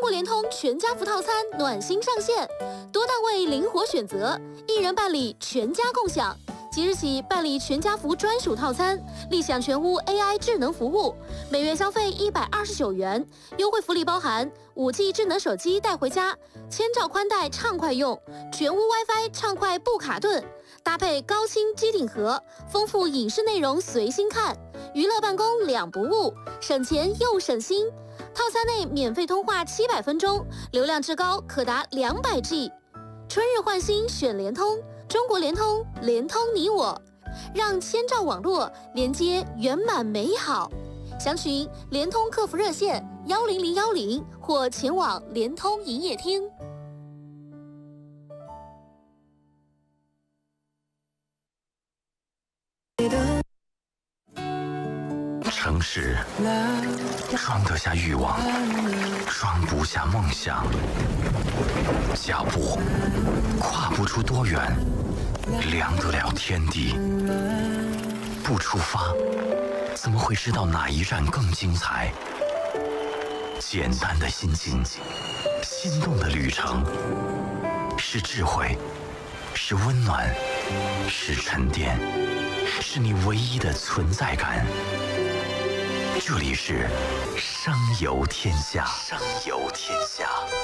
国联通全家福套餐暖心上线，多单位灵活选择，一人办理全家共享。即日起办理全家福专属套餐，立享全屋 AI 智能服务，每月消费129元，优惠福利包含5G 智能手机带回家，千兆宽带畅快用，全屋 WiFi 畅快不卡顿，搭配高清机顶盒，丰富影视内容随心看，娱乐办公两不误，省钱又省心。套餐内免费通话700分钟，流量至高可达200G。春日换新选联通，中国联通，联通你我，让千兆网络连接圆满美好。详询联通客服热线10010或前往联通营业厅。 城市装得下欲望，装不下梦想。脚步跨不出多远，量得了天地。不出发，怎么会知道哪一站更精彩？简单的心境，心动的旅程，是智慧，是温暖，是沉淀，是你唯一的存在感。这里是声游天下，声游天下。